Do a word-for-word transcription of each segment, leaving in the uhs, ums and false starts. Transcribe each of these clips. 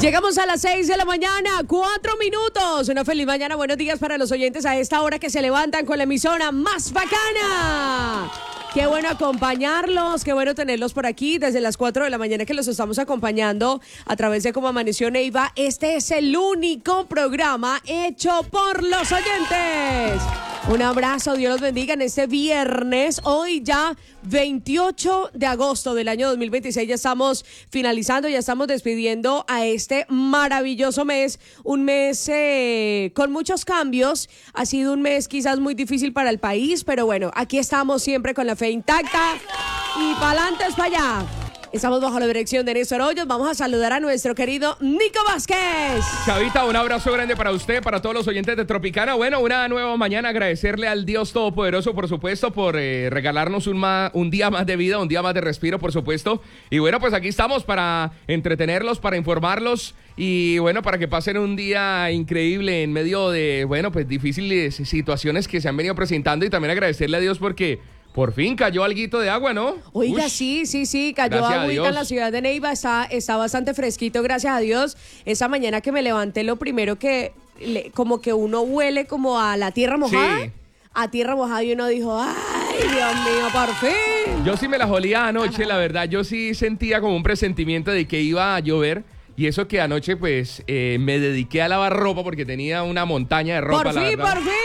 Llegamos a las seis de la mañana, cuatro minutos. Una feliz mañana, buenos días para los oyentes a esta hora que se levantan con la emisora más bacana. Qué bueno acompañarlos, qué bueno tenerlos por aquí desde las cuatro de la mañana que los estamos acompañando a través de Cómo Amaneció Neiva. Este es el único programa hecho por los oyentes. Un abrazo, Dios los bendiga en este viernes, hoy ya veintiocho de agosto del año dos mil veintiséis, ya estamos finalizando, ya estamos despidiendo a este maravilloso mes, un mes eh, con muchos cambios, ha sido un mes quizás muy difícil para el país, pero bueno, aquí estamos siempre con la fe intacta y pa'lante es para allá. Estamos bajo la dirección de Néstor Hoyos. Vamos a saludar a nuestro querido Nico Vázquez. Chavita, un abrazo grande para usted, para todos los oyentes de Tropicana. Bueno, una nueva mañana. Agradecerle al Dios Todopoderoso, por supuesto, por eh, regalarnos un, ma- un día más de vida, un día más de respiro, por supuesto. Y bueno, pues aquí estamos para entretenerlos, para informarlos y bueno, para que pasen un día increíble en medio de, bueno, pues difíciles situaciones que se han venido presentando. Y también agradecerle a Dios porque por fin cayó alguito de agua, ¿no? Oiga, Ush. sí, sí, sí, cayó Gracias a agüita Dios. en la ciudad de Neiva, está, está bastante fresquito, gracias a Dios. Esa mañana que me levanté, lo primero que, le- como que uno huele como a la tierra mojada, Sí. a tierra mojada y uno dijo, ay, Dios mío, por fin. Yo sí me la jolía anoche, la verdad. Yo sí sentía como un presentimiento de que iba a llover. Y eso que anoche, pues, eh, me dediqué a lavar ropa porque tenía una montaña de ropa, Por la fin, verdad. por fin.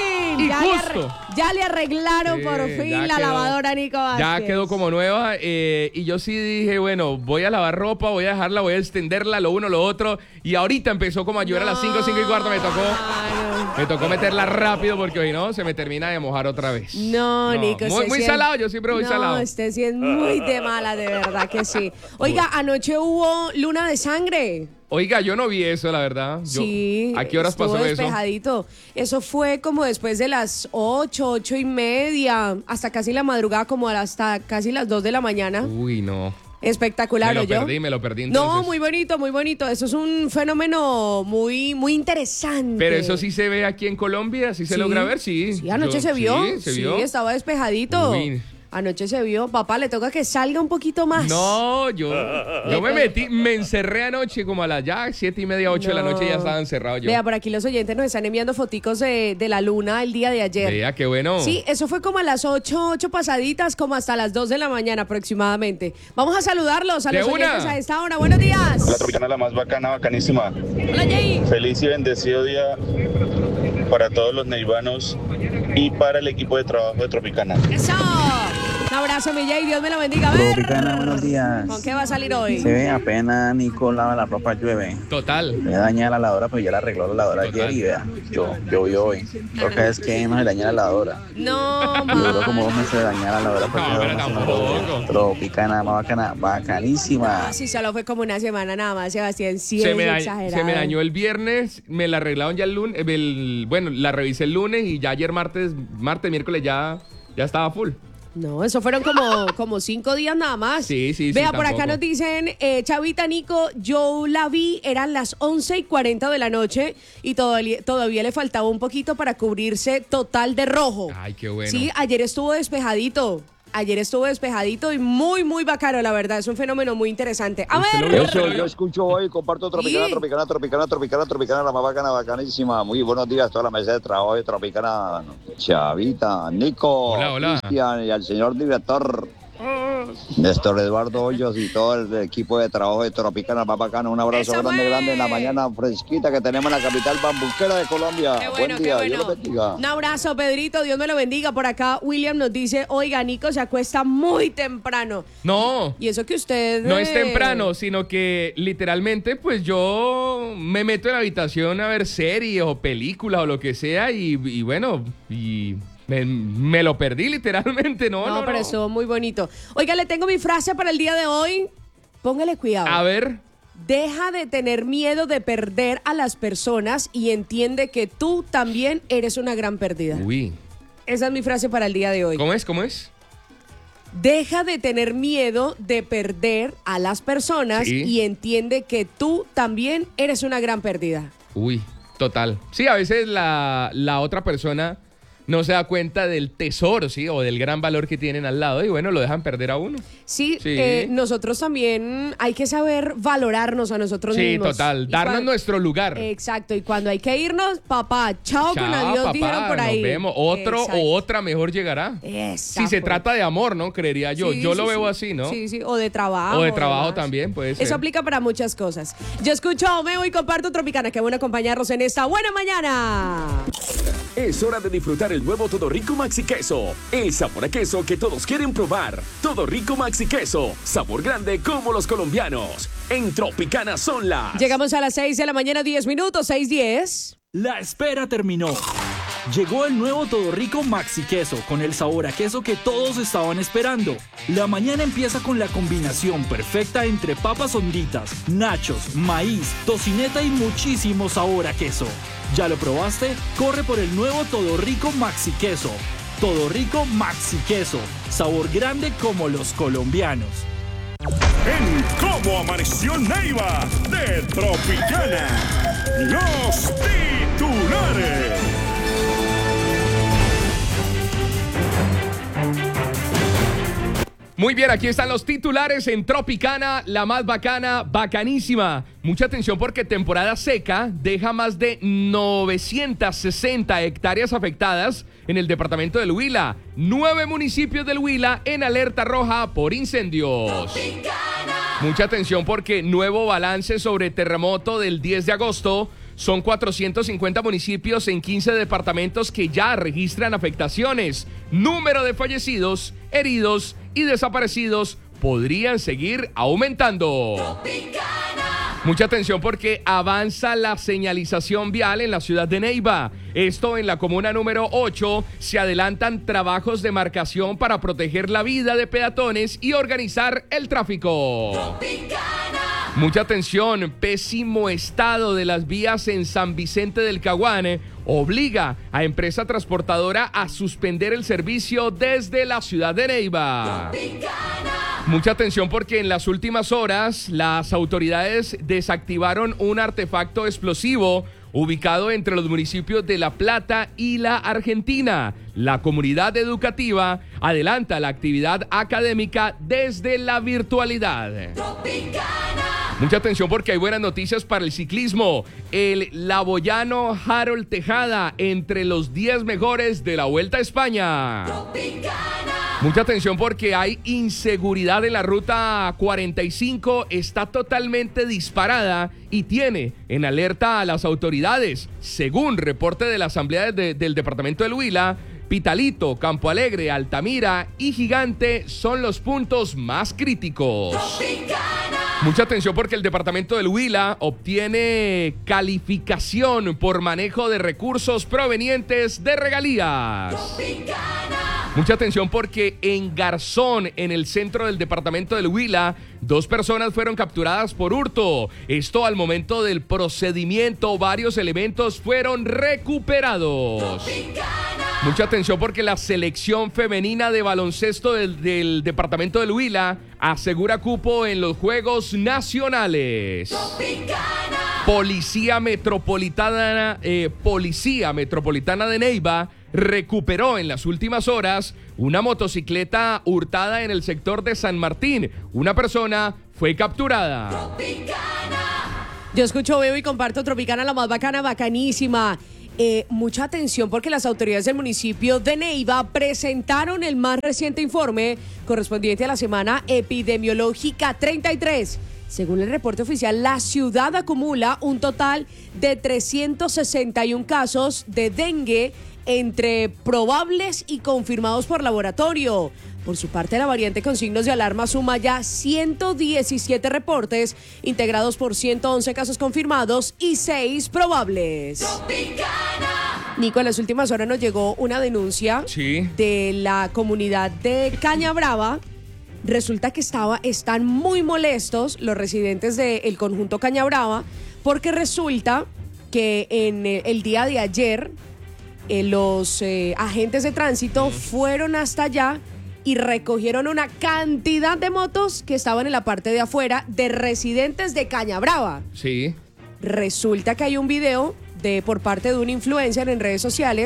Y ya, justo. Le arre- ya le arreglaron Sí, por fin ya la quedó- lavadora, Nico Vázquez. Ya quedó como nueva. eh, y yo sí dije, bueno, voy a lavar ropa, voy a dejarla, voy a extenderla, lo uno, lo otro. Y ahorita empezó como a llover a las cinco, cinco y cuarto. Me tocó, No, me tocó meterla rápido porque hoy no, se me termina de mojar otra vez. No, Nico. Muy, usted muy sí es- salado, yo siempre voy no, salado. usted sí es muy de mala, de verdad que sí. Oiga, anoche hubo luna de sangre. Oiga, yo no vi eso, la verdad. Yo- Sí. ¿A qué horas estuvo pasó eso? despejadito. Eso fue como después de las ocho, ocho y media, hasta casi la madrugada, como hasta casi las dos de la mañana. Uy, no. Espectacular, Me lo ¿o yo? perdí, me lo perdí No, entonces. muy bonito, muy bonito. Eso es un fenómeno muy, muy interesante. Pero eso sí se ve aquí en Colombia, sí se Sí. logra ver, sí. Sí, anoche Yo- se vio. Sí, se vio. Sí, estaba despejadito. Uy. Anoche se vio. Papá, le toca que salga un poquito más. No, yo, yo me metí, me encerré anoche como a las ya siete y media, ocho de la No. noche ya estaba encerrado yo. Vea, por aquí los oyentes nos están enviando foticos de, de la luna el día de ayer. Vea, qué bueno. Sí, eso fue como a las ocho, ocho pasaditas, como hasta las dos de la mañana aproximadamente. Vamos a saludarlos a De los una. oyentes a esta hora. Buenos días. La Tropicana, la más bacana, bacanísima. Hola, Jay. Feliz y bendecido día para todos los neivanos y para el equipo de trabajo de Tropicana. Eso. Un abrazo, mi Jay. Dios me lo bendiga. A ver. Tropicana, buenos días. ¿Con qué va a salir hoy? Se ve apenas Nico lava la ropa, llueve. Total. Me daña la lavadora, pero ya la arregló la lavadora Total. ayer y vea, yo, llovió hoy. Lo que es que no se daña la lavadora. No, Y duró como man. dos meses de dañar la lavadora porque No, dos pero meses no tampoco. lo- Tropicana, más bacana, bacanísima. Ah, sí, solo fue como una semana nada más, Sebastián. Sí, Se es me, da- exagerado. se me dañó el viernes, me la arreglaron ya el lunes, el- bueno, la revisé el lunes y ya ayer martes, martes, miércoles ya, ya estaba full. No, eso fueron como, como cinco días nada más. Sí, sí, sí, Vea, por tampoco. acá nos dicen, eh, Chavita, Nico, yo la vi, eran las once y cuarenta de la noche y todavía, todavía le faltaba un poquito para cubrirse total de rojo. Ay, qué bueno. Sí, ayer estuvo despejadito. Ayer estuvo despejadito y muy, muy bacano, la verdad. Es un fenómeno muy interesante. A ¿Usted lo ver. vio? Eso, yo escucho hoy, comparto Tropicana, Sí. Tropicana, Tropicana, Tropicana, Tropicana, la más bacana, bacanísima. Muy buenos días a toda la mesa de trabajo de Tropicana. Chavita, Nico, Hola, hola. Cristian y al señor director. Néstor Eduardo Hoyos y todo el equipo de trabajo de Tropicana, más bacano. Un abrazo ¡Eso grande, fue! grande en la mañana fresquita que tenemos en la capital bambuquera de Colombia. Qué bueno, Buen día, qué Dios bueno. los bendiga. Un abrazo, Pedrito, Dios me lo bendiga. Por acá, William nos dice, oiga, Nico se acuesta muy temprano. No, Y eso que usted... no es eh, temprano, sino que literalmente pues yo me meto en la habitación a ver series o películas o lo que sea y, y bueno, y me, me lo perdí literalmente, no, No, no, pero no. estuvo muy bonito. Oiga, le tengo mi frase para el día de hoy. Póngale cuidado. A ver, Deja de tener miedo de perder a las personas y entiende que tú también eres una gran pérdida. uy, Esa es mi frase para el día de hoy. ¿cómo es? ¿Cómo es? Deja de tener miedo de perder a las personas Sí. y entiende que tú también eres una gran pérdida. Uy, total. Sí, a veces la, la otra persona no se da cuenta del tesoro, ¿sí? O del gran valor que tienen al lado y bueno, lo dejan perder a uno. Sí, Sí. eh, nosotros también hay que saber valorarnos a nosotros Sí, mismos. total, Y darnos cuando- nuestro lugar. Exacto, y cuando hay que irnos, papá, chao, con Chao, adiós, papá, dijeron por ahí. nos vemos. Otro Exacto. o otra mejor llegará. Exacto. Si se trata de amor, ¿no? Creería yo. Sí, yo sí, lo veo sí. así, ¿no? Sí, sí, o de trabajo. O de trabajo demás. también, puede ser. Eso aplica para muchas cosas. Yo escucho a Omeo y comparto Tropicana. Qué bueno acompañarnos en esta buena mañana. Es hora de disfrutar el nuevo Todo Rico Maxi Queso. El sabor a queso que todos quieren probar. Todo Rico Maxi Queso. Sabor grande como los colombianos. En Tropicana son las... Llegamos a las seis de la mañana, diez minutos, seis diez. La espera terminó. Llegó el nuevo Todo Rico Maxi Queso con el sabor a queso que todos estaban esperando. La mañana empieza con la combinación perfecta entre papas honditas, nachos, maíz, tocineta y muchísimo sabor a queso. ¿Ya lo probaste? Corre por el nuevo Todo Rico Maxi Queso. Todo Rico Maxi Queso. Sabor grande como los colombianos. En Cómo Amaneció Neiva de Tropicana. Los titulares. Muy bien, aquí están los titulares en Tropicana, la más bacana, bacanísima. Mucha atención porque temporada seca deja más de novecientas sesenta hectáreas afectadas en el departamento del Huila. Nueve municipios del Huila en alerta roja por incendios. Tropicana. Mucha atención porque nuevo balance sobre terremoto del diez de agosto. Son cuatrocientos cincuenta municipios en quince departamentos que ya registran afectaciones. Número de fallecidos, heridos y desaparecidos podrían seguir aumentando. Tropicana. Mucha atención porque avanza la señalización vial en la ciudad de Neiva. Esto en la comuna número ocho. Se adelantan trabajos de marcación para proteger la vida de peatones y organizar el tráfico. Tropicana. Mucha atención, pésimo estado de las vías en San Vicente del Caguán obliga a empresa transportadora a suspender el servicio desde la ciudad de Neiva. Tropicana. Mucha atención porque en las últimas horas las autoridades desactivaron un artefacto explosivo ubicado entre los municipios de La Plata y La Argentina. La comunidad educativa adelanta la actividad académica desde la virtualidad. Tropicana. Mucha atención porque hay buenas noticias para el ciclismo. El laboyano Harold Tejada entre los diez mejores de la Vuelta a España. Tropicana. Mucha atención porque hay inseguridad en la ruta cuarenta y cinco. Está totalmente disparada y tiene en alerta a las autoridades. Según reporte de la Asamblea de, del Departamento del Huila, Pitalito, Campo Alegre, Altamira y Gigante son los puntos más críticos. Tropicana. Mucha atención porque el departamento del Huila obtiene calificación por manejo de recursos provenientes de regalías. Tropicana. Mucha atención porque en Garzón, en el centro del departamento del Huila, dos personas fueron capturadas por hurto. Esto al momento del procedimiento, varios elementos fueron recuperados. Tropicana. Mucha atención porque la selección femenina de baloncesto del, del departamento del Huila asegura cupo en los Juegos Nacionales. Tropicana. Policía Metropolitana, eh, Policía Metropolitana de Neiva recuperó en las últimas horas una motocicleta hurtada en el sector de San Martín. Una persona fue capturada. Tropicana. Yo escucho, veo y comparto Tropicana, la más bacana, bacanísima. Eh, mucha atención porque las autoridades del municipio de Neiva presentaron el más reciente informe correspondiente a la semana epidemiológica treinta y tres. Según el reporte oficial, la ciudad acumula un total de trescientos sesenta y un casos de dengue entre probables y confirmados por laboratorio. Por su parte, la variante con signos de alarma suma ya ciento diecisiete reportes, integrados por ciento once casos confirmados y seis probables. Tropicana. Nico, en las últimas horas nos llegó una denuncia Sí. de la comunidad de Cañabrava. Resulta que estaba, están muy molestos los residentes del conjunto Cañabrava porque resulta que en el, el día de ayer eh, los eh, agentes de tránsito fueron hasta allá y recogieron una cantidad de motos que estaban en la parte de afuera de residentes de Cañabrava. Sí. Resulta que hay un video de por parte de un influencer en redes sociales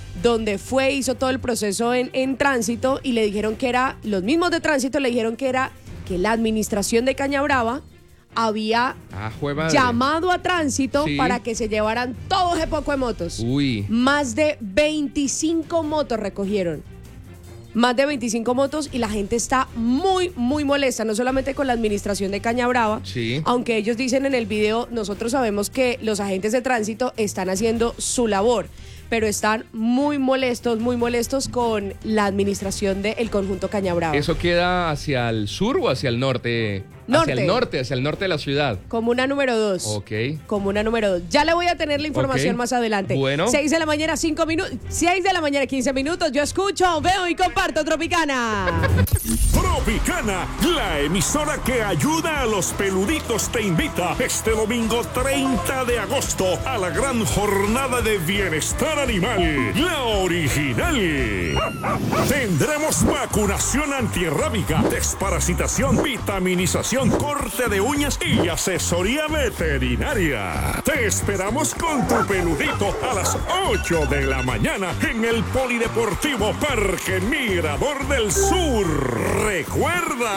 donde fue, hizo todo el proceso en, en tránsito y le dijeron que era, los mismos de tránsito le dijeron que era que la administración de Cañabrava había ah, llamado a tránsito sí. para que se llevaran todo ese poco de motos. Uy. Más de veinticinco motos recogieron. Más de veinticinco motos y la gente está muy, muy molesta, no solamente con la administración de Cañabrava, sí. aunque ellos dicen en el video, nosotros sabemos que los agentes de tránsito están haciendo su labor, pero están muy molestos, muy molestos con la administración del conjunto Cañabrava. ¿Eso queda hacia el sur o hacia el norte? Norte. Hacia el norte, hacia el norte de la ciudad. Comuna número dos. Ok. Comuna número dos. Ya le voy a tener la información okay. más adelante. Bueno. seis de la mañana, cinco minutos. seis de la mañana, quince minutos. Yo escucho, veo y comparto Tropicana. Tropicana, la emisora que ayuda a los peluditos, te invita este domingo treinta de agosto a la gran jornada de bienestar animal, la original. Tendremos vacunación antirrábica, desparasitación, vitaminización, corte de uñas y asesoría veterinaria. Te esperamos con tu peludito a las ocho de la mañana en el Polideportivo Parque Mirador del Sur. Recuerda,